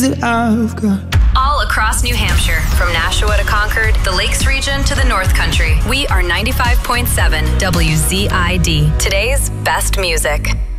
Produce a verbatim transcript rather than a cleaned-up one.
that I've got. All across New Hampshire, from Nashua to Concord, the Lakes region to the North Country. We are ninety-five point seven W Z I D, today's best music.